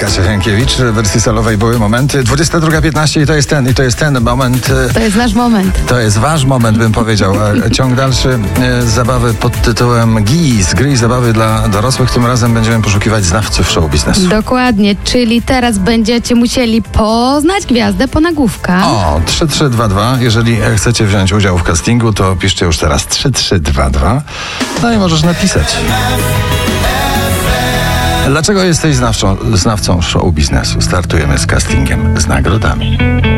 Kasia Henkiewicz, w wersji solowej były momenty. 22:15 i to jest ten moment. To jest nasz moment. To jest wasz moment, bym powiedział. Ciąg dalszy zabawy pod tytułem Gry i zabawy dla dorosłych. Tym razem będziemy poszukiwać znawców show biznesu. Dokładnie, czyli teraz będziecie musieli poznać gwiazdę po nagłówkach. O, 3322. Jeżeli chcecie wziąć udział w castingu, to piszcie już teraz 3322. No i możesz napisać. Dlaczego jesteś znawcą show biznesu? Startujemy z castingiem z nagrodami.